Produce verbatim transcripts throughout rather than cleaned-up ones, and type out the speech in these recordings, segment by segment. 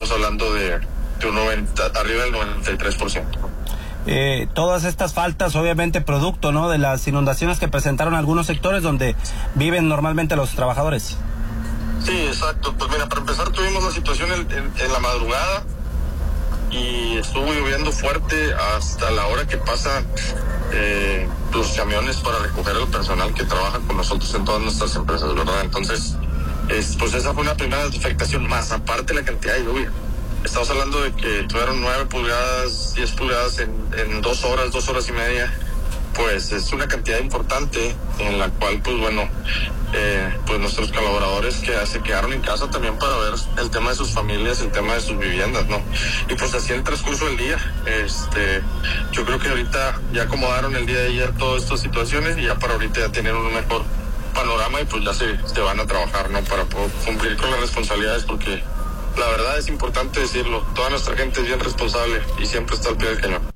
estamos hablando de, de un noventa, arriba del noventa y tres por ciento. Eh, todas estas faltas, obviamente, producto, ¿no?, de las inundaciones que presentaron algunos sectores donde viven normalmente los trabajadores. Sí, exacto. Pues mira, para empezar tuvimos la situación en, en, en la madrugada y estuvo lloviendo fuerte hasta la hora que pasan eh, los camiones para recoger el personal que trabaja con nosotros en todas nuestras empresas, ¿verdad? Entonces, es, pues esa fue una primera afectación, más aparte la cantidad de lluvia. Estamos hablando de que tuvieron nueve pulgadas, diez pulgadas en, en dos horas, dos horas y media. Pues es una cantidad importante en la cual, pues bueno, eh, pues nuestros colaboradores que se quedaron en casa también para ver el tema de sus familias, el tema de sus viviendas, ¿no? Y pues así el transcurso del día. Este, yo creo que ahorita ya acomodaron el día de ayer todas estas situaciones y ya para ahorita ya tienen un mejor panorama y pues ya se, se van a trabajar, ¿no? Para poder cumplir con las responsabilidades, porque la verdad es importante decirlo, toda nuestra gente es bien responsable y siempre está al pie del cañón.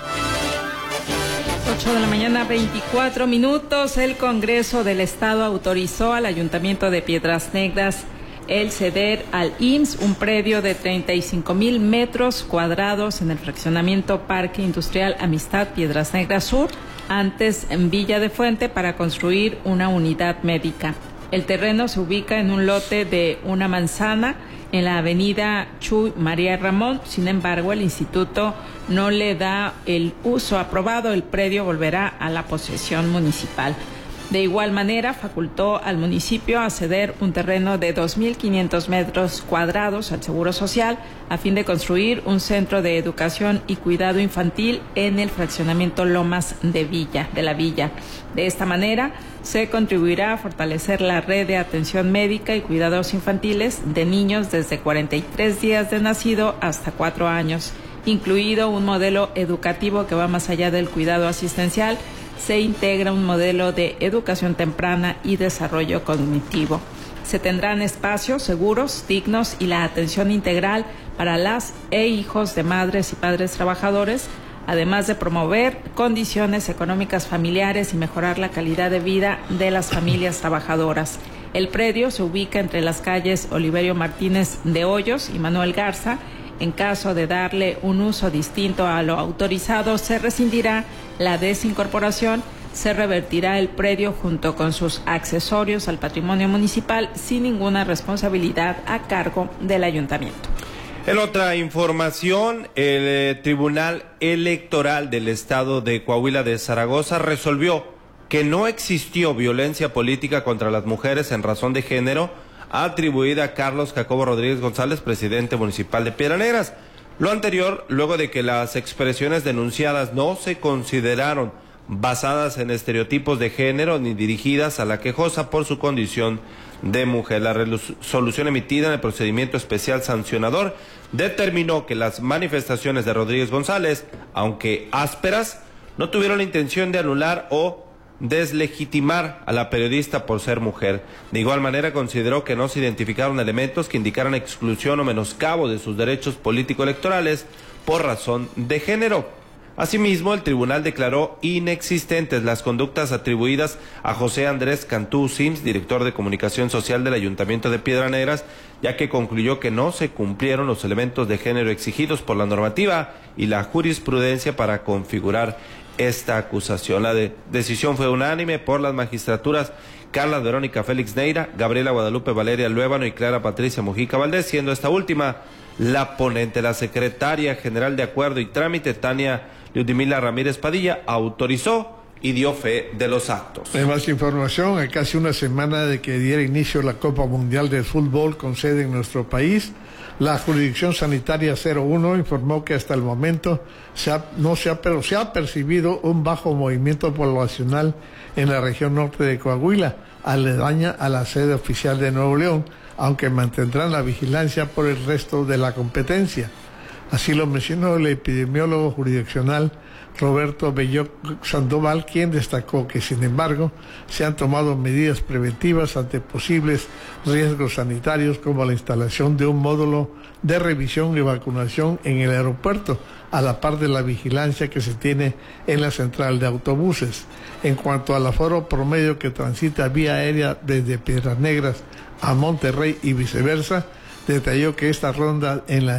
ocho de la mañana, veinticuatro minutos. El Congreso del Estado autorizó al Ayuntamiento de Piedras Negras el ceder al I M S S un predio de treinta y cinco mil metros cuadrados en el fraccionamiento Parque Industrial Amistad Piedras Negras Sur, antes en Villa de Fuente, para construir una unidad médica. El terreno se ubica en un lote de una manzana en la avenida Chuy María Ramón. Sin embargo, el instituto no le da el uso aprobado. El predio volverá a la posesión municipal. De igual manera, facultó al municipio a ceder un terreno de dos mil quinientos metros cuadrados al Seguro Social a fin de construir un centro de educación y cuidado infantil en el fraccionamiento Lomas de Villa, de la Villa. De esta manera, se contribuirá a fortalecer la red de atención médica y cuidados infantiles de niños desde cuarenta y tres días de nacido hasta cuatro años, incluido un modelo educativo que va más allá del cuidado asistencial. Se integra un modelo de educación temprana y desarrollo cognitivo. Se tendrán espacios seguros, dignos y la atención integral para las e hijos de madres y padres trabajadores, además de promover condiciones económicas familiares y mejorar la calidad de vida de las familias trabajadoras. El predio se ubica entre las calles Oliverio Martínez de Hoyos y Manuel Garza. En caso de darle un uso distinto a lo autorizado, se rescindirá la desincorporación, se revertirá el predio junto con sus accesorios al patrimonio municipal sin ninguna responsabilidad a cargo del ayuntamiento. En otra información, el eh, Tribunal Electoral del Estado de Coahuila de Zaragoza resolvió que no existió violencia política contra las mujeres en razón de género atribuida a Carlos Jacobo Rodríguez González, presidente municipal de Piedras Negras. Lo anterior, luego de que las expresiones denunciadas no se consideraron basadas en estereotipos de género ni dirigidas a la quejosa por su condición de mujer. La resolución emitida en el procedimiento especial sancionador determinó que las manifestaciones de Rodríguez González, aunque ásperas, no tuvieron la intención de anular o deslegitimar a la periodista por ser mujer. De igual manera, consideró que no se identificaron elementos que indicaran exclusión o menoscabo de sus derechos político-electorales por razón de género. Asimismo, el tribunal declaró inexistentes las conductas atribuidas a José Andrés Cantú Sims, director de comunicación social del Ayuntamiento de Piedras Negras, ya que concluyó que no se cumplieron los elementos de género exigidos por la normativa y la jurisprudencia para configurar esta acusación. La de decisión fue unánime por las magistraturas Carla Verónica Félix Neira, Gabriela Guadalupe Valeria Luébano y Clara Patricia Mujica Valdés, siendo esta última la ponente. La secretaria general de Acuerdo y Trámite, Tania Ludmila Ramírez Padilla, autorizó y dio fe de los actos. En más información, a casi una semana de que diera inicio la Copa Mundial de Fútbol con sede en nuestro país, la Jurisdicción Sanitaria cero uno informó que hasta el momento se ha, no se ha, pero se ha percibido un bajo movimiento poblacional en la región norte de Coahuila, aledaña a la sede oficial de Nuevo León, aunque mantendrán la vigilancia por el resto de la competencia. Así lo mencionó el epidemiólogo jurisdiccional Roberto Belloc Sandoval, quien destacó que, sin embargo, se han tomado medidas preventivas ante posibles riesgos sanitarios, como la instalación de un módulo de revisión y vacunación en el aeropuerto, a la par de la vigilancia que se tiene en la central de autobuses. En cuanto al aforo promedio que transita vía aérea desde Piedras Negras a Monterrey y viceversa, detalló que esta ronda en la